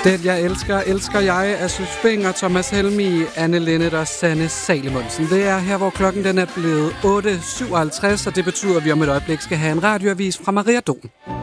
Den jeg elsker, elsker jeg af Søs Fenger, Thomas Helmig, Anne Linnet og Sanne Salomonsen. Det er her, hvor klokken den er blevet 8.57, og det betyder, at vi om et øjeblik skal have en radioavis fra Maria Dom.